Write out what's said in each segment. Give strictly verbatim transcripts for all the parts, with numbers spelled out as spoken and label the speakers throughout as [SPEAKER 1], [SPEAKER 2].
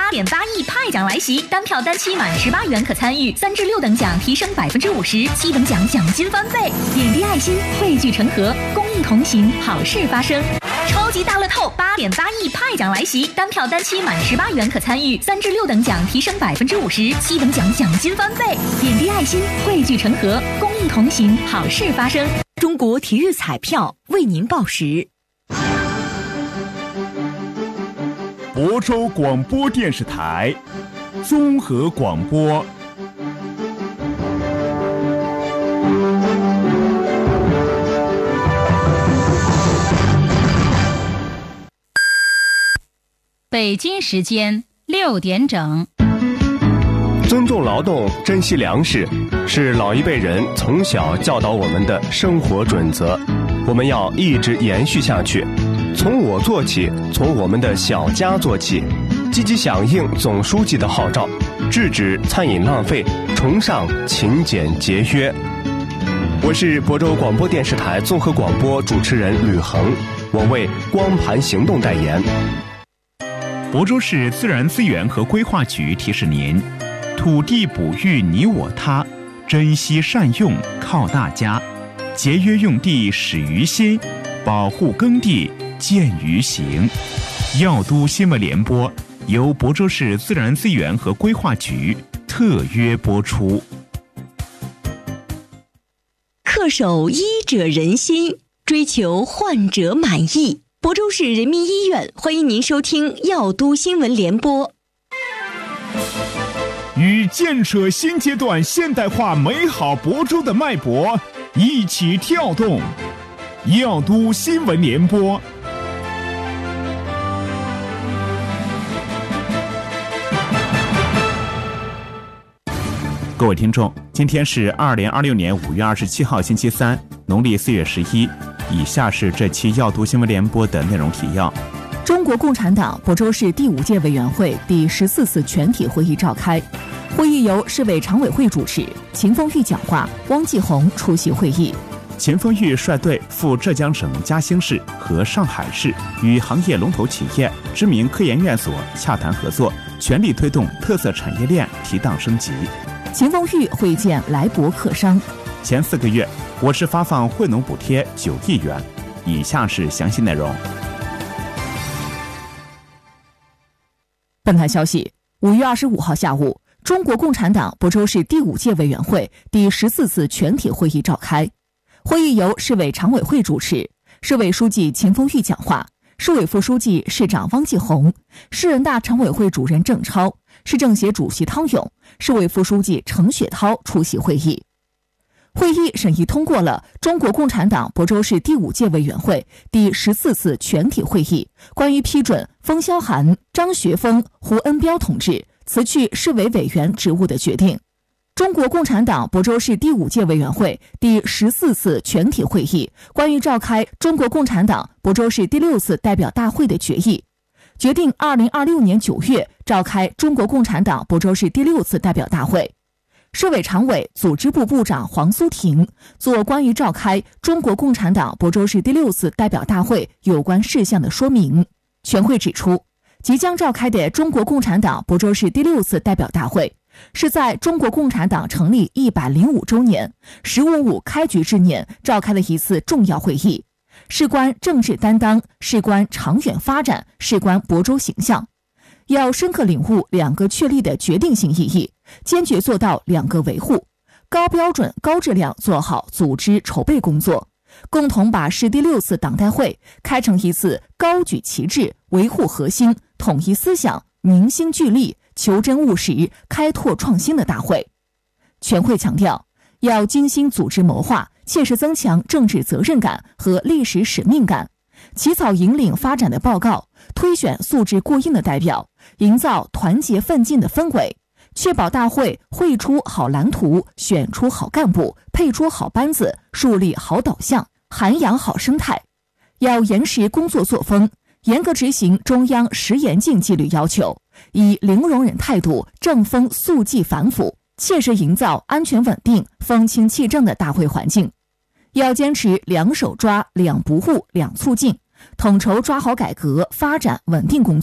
[SPEAKER 1] 八点八亿派奖来袭，单票单期满十八元可参与，三至六等奖提升百分之五十，七等奖奖金翻倍。点滴爱心，汇聚成河，公益同行，好事发生。超级大乐透八点八亿派奖来袭，单票单期满十八元可参与，三至六等奖提升百分之五十，七等奖奖金翻倍。点滴爱心，汇聚成河，公益同行，好事发生。
[SPEAKER 2] 中国体育彩票为您报时。
[SPEAKER 3] 亳州广播电视台综合广播。
[SPEAKER 4] 北京时间六点整。
[SPEAKER 5] 尊重劳动，珍惜粮食，是老一辈人从小教导我们的生活准则，我们要一直延续下去。从我做起，从我们的小家做起，积极响应总书记的号召，制止餐饮浪费，崇尚勤俭节约。我是亳州广播电视台综合广播主持人吕恒，我为光盘行动代言。
[SPEAKER 3] 亳州市自然资源和规划局提示您：土地哺育你我他，珍惜善用靠大家，节约用地始于心，保护耕地见于行。药都新闻联播由亳州市自然资源和规划局特约播出。
[SPEAKER 2] 恪守医者仁心，追求患者满意。亳州市人民医院欢迎您收听药都新闻联播。
[SPEAKER 3] 与建设新阶段现代化美好亳州的脉搏一起跳动，药都新闻联播。各位听众，今天是二零二六年五月二十七号星期三，农历四月十一。以下是这期药都新闻联播的内容提要。
[SPEAKER 6] 中国共产党亳州市第五届委员会第十四次全体会议召开，会议由市委常委会主持，秦凤玉讲话，汪继红出席会议。
[SPEAKER 3] 秦凤玉率队赴浙江省嘉兴市和上海市，与行业龙头企业、知名科研院所洽谈合作，全力推动特色产业链提档升级。
[SPEAKER 6] 秦凤玉会见来博客商。
[SPEAKER 3] 前四个月，我市发放惠农补贴九亿元。以下是详细内容。
[SPEAKER 6] 本台消息，五月二十五号下午，中国共产党亳州市第五届委员会第十四次全体会议召开。会议由市委常委会主持，市委书记秦凤玉讲话，市委副书记、市长汪继红，市人大常委会主任郑超，市政协主席汤勇，市委副书记程雪涛出席会议。会议审议通过了中国共产党亳州市第五届委员会第十四次全体会议关于批准封霄涵、张学峰、胡恩彪同志辞去市委委员职务的决定。中国共产党亳州市第五届委员会第十四次全体会议关于召开中国共产党亳州市第六次代表大会的决议，决定二零二六年九月召开中国共产党亳州市第六次代表大会。市委常委、组织部部长黄苏婷做关于召开中国共产党亳州市第六次代表大会有关事项的说明。全会指出，即将召开的中国共产党亳州市第六次代表大会是在中国共产党成立一百零五周年“十五五”开局之年召开的一次重要会议，事关政治担当，事关长远发展，事关亳州形象。要深刻领悟两个确立的决定性意义，坚决做到两个维护，高标准高质量做好组织筹备工作，共同把市第六次党代会开成一次高举旗帜、维护核心、统一思想、凝心聚力、求真务实、开拓创新的大会。全会强调，要精心组织谋划，切实增强政治责任感和历史使命感，起草引领发展的报告，推选素质过硬的代表，营造团结奋进的氛围，确保大会绘出好蓝图，选出好干部，配出好班子，树立好导向，涵养好生态。要严实工作作风，严格执行中央十严禁纪律要求，以零容忍态度正风肃纪反腐，切实营造安全稳定、风清气正的大会环境。要坚持两手抓、两不误、两促进，统筹抓好改革、发展、稳定工作，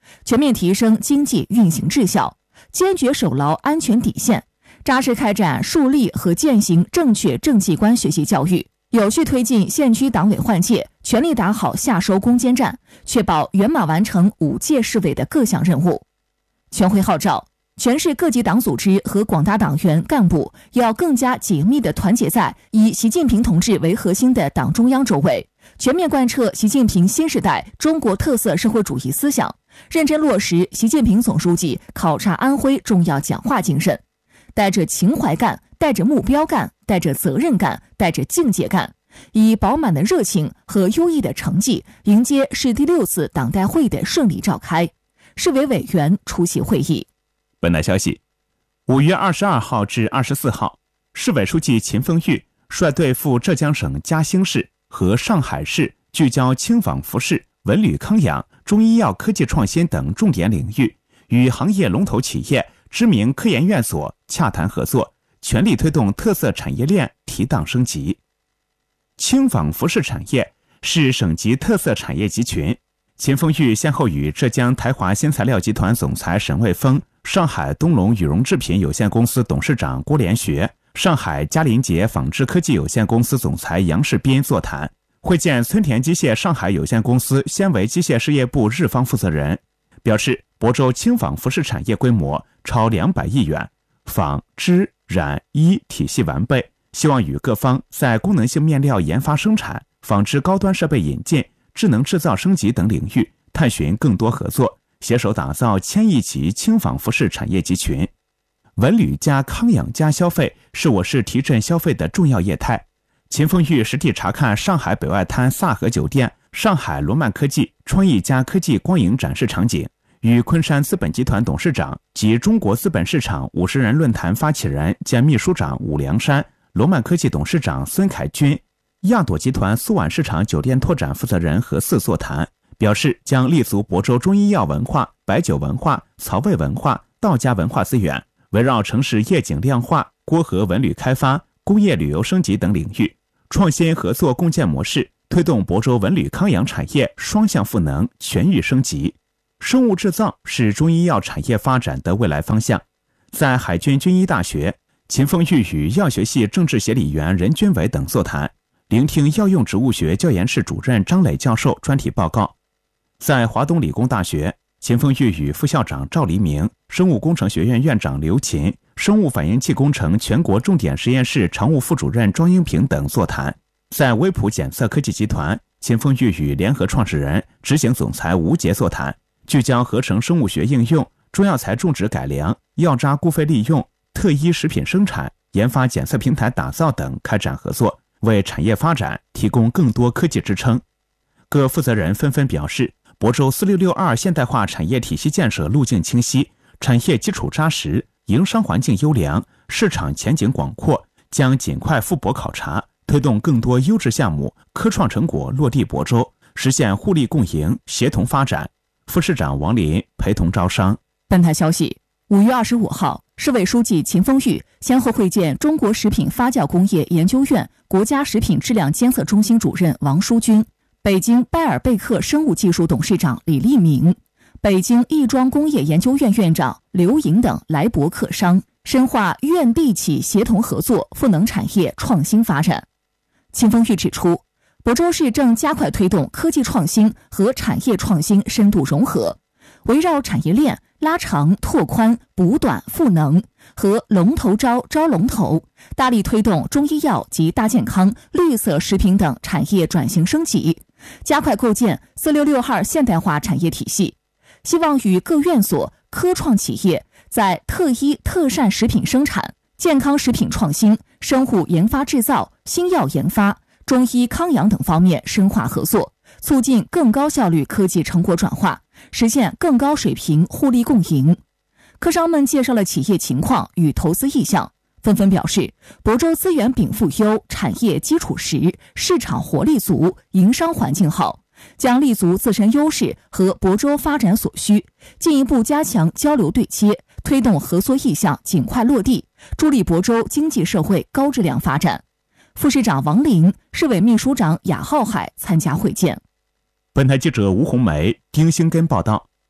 [SPEAKER 6] 全面提升经济运行质效，坚决守牢安全底线，扎实开展树立和践行正确政绩观学习教育，有序推进县区党委换届，全力打好夏收攻坚战，确保圆满完成五届市委的各项任务。全会号召全市各级党组织和广大党员干部要更加紧密地团结在以习近平同志为核心的党中央周围，全面贯彻习近平新时代中国特色社会主义思想，认真落实习近平总书记考察安徽重要讲话精神，带着情怀干，带着目标干，带着责任干，带着境界干，以饱满的热情和优异的成绩迎接市第六次党代会的顺利召开。市委委员出席会议。
[SPEAKER 3] 本台消息，五月二十二号至二十四号，市委书记秦凤玉率队赴浙江省嘉兴市和上海市，聚焦轻纺服饰、文旅康养、中医药科技创新等重点领域，与行业龙头企业、知名科研院所洽谈合作，全力推动特色产业链提档升级。轻纺服饰产业是省级特色产业集群。秦凤玉先后与浙江台华新材料集团总裁沈卫峰、上海东龙羽绒制品有限公司董事长郭连学、上海嘉林杰纺织科技有限公司总裁杨世斌座谈，会见村田机械上海有限公司纤维机械事业部日方负责人，表示亳州轻纺服饰产业规模超两百亿元，纺织染衣体系完备，希望与各方在功能性面料研发生产、纺织高端设备引进、智能制造升级等领域探寻更多合作，携手打造千亿级轻纺服饰产业集群。文旅加康养加消费是我市提振消费的重要业态。秦凤玉实地查看上海北外滩萨河酒店、上海罗曼科技创意加科技光影展示场景，与昆山资本集团董事长及中国资本市场五十人论坛发起人兼秘书长武良山、罗曼科技董事长孙凯军、亚朵集团苏皖市场酒店拓展负责人何四座谈，表示将立足亳州中医药文化、白酒文化、曹魏文化、道家文化资源，围绕城市夜景亮化、郭河文旅开发、工业旅游升级等领域，创新合作共建模式，推动亳州文旅康养产业双向赋能、全域升级。生物制造是中医药产业发展的未来方向。在海军军医大学，秦凤玉与药学系政治协理员任军伟等座谈，聆听药用植物学教研室主任张磊教授专题报告。在华东理工大学，秦凤玉与副校长赵黎明、生物工程学院院长刘琴、生物反应器工程全国重点实验室常务副主任庄英平等座谈。在微普检测科技集团，秦凤玉与联合创始人、执行总裁吴杰座谈，聚焦合成生物学应用、中药材种植改良、药渣固废利用、特医食品生产、研发检测平台打造等开展合作，为产业发展提供更多科技支撑。各负责人纷纷表示，亳州四六六二现代化产业体系建设路径清晰，产业基础扎实，营商环境优良，市场前景广阔，将尽快赴亳考察，推动更多优质项目、科创成果落地亳州，实现互利共赢、协同发展。副市长王林陪同招商。
[SPEAKER 6] 本台消息，五月二十五号，市委书记秦凤玉先后会见中国食品发酵工业研究院国家食品质量监测中心主任王书军，北京拜尔贝克生物技术董事长李立明，北京亦庄工业研究院院长刘莹等来博客商，深化院地企协同合作，赋能产业创新发展。秦凤玉指出，亳州市正加快推动科技创新和产业创新深度融合，围绕产业链拉长、拓宽、补短、赋能和龙头招招龙头，大力推动中医药及大健康、绿色食品等产业转型升级，加快构建四六六号现代化产业体系。希望与各院所、科创企业在特医特膳食品生产、健康食品创新、生物研发制造、新药研发、中医康养等方面深化合作，促进更高效率科技成果转化，实现更高水平互利共赢。科商们介绍了企业情况与投资意向，纷纷表示，亳州资源禀赋优，产业基础实，市场活力足，营商环境好，将立足自身优势和亳州发展所需，进一步加强交流对接，推动合作意向尽快落地，助力亳州经济社会高质量发展。副市长王林、市委秘书长雅浩海参加会见。
[SPEAKER 3] 本台记者吴红梅、丁兴根报道。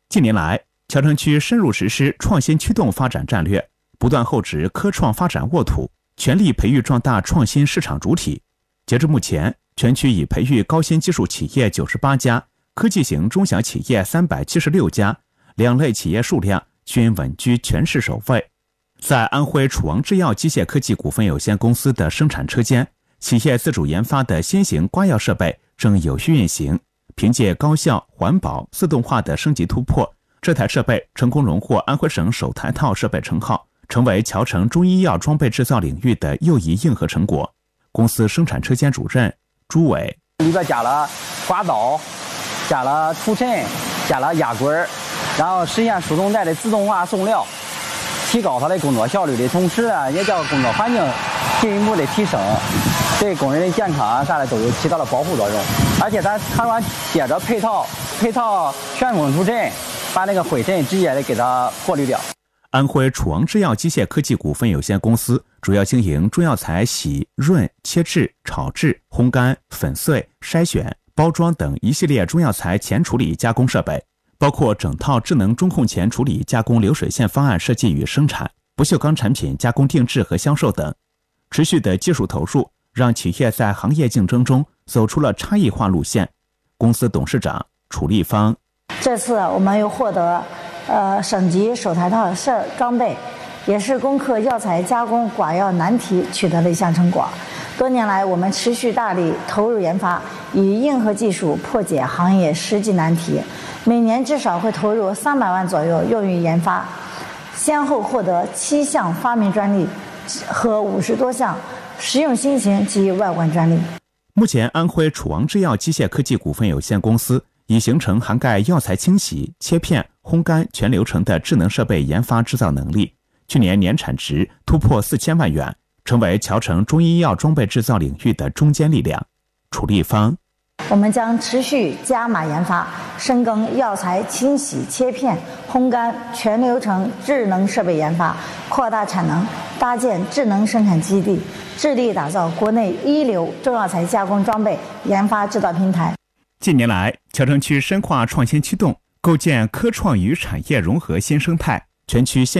[SPEAKER 3] 近年来，桥城区深入实施创新驱动发展战略，不断厚植科创发展沃土，全力培育壮大创新市场主体。截至目前，全区已培育高新技术企业九十八家，科技型中小企业三百七十六家，两类企业数量均稳居全市首位。在安徽楚王制药机械科技股份有限公司的生产车间，企业自主研发的新型刮药设备正有序运行。凭借高效、环保、自动化的升级突破，这台设备成功荣获安徽省首台套设备称号，成为桥城中医药装备制造领域的又一硬核成果。公司生产车间主任朱伟，
[SPEAKER 7] 里边加了刮刀，加了除尘，加了压棍，然后实现输送带的自动化送料，提高它的工作效率的同时呢，也叫工作环境进一步的提升，对工人的健康啊啥的都有起到了保护作用。而且咱还完接着配套配套旋风除尘，把那个灰尘直接的给它过滤掉。
[SPEAKER 3] 安徽楚王制药机械科技股份有限公司主要经营中药材洗、润、切制、炒制、烘干、粉碎、筛选、包装等一系列中药材前处理加工设备，包括整套智能中控前处理加工流水线方案设计与生产、不锈钢产品加工定制和销售等。持续的技术投入让企业在行业竞争中走出了差异化路线。公司董事长楚立芳，
[SPEAKER 8] 这次我们又获得呃省级首台套设装备，也是攻克药材加工刮药难题取得了一项成果。多年来，我们持续大力投入研发，以硬核技术破解行业实际难题，每年至少会投入三百万左右用于研发，先后获得七项发明专利和五十多项实用新型及外观专利。
[SPEAKER 3] 目前，安徽楚王制药机械科技股份有限公司已形成涵盖药材清洗、切片、烘干全流程的智能设备研发制造能力，去年年产值突破四千万元，成为桥城中医药装备制造领域的中坚力量。楚立芳，
[SPEAKER 8] 我们将持续加码研发，深耕药材清洗、切片、烘干全流程智能设备研发，扩大产能，搭建智能生产基地，致力打造国内一流中药材加工装备研发制造平台。
[SPEAKER 3] 近年来，桥城区深化创新驱动，构建科创与产业融合新生态，全区现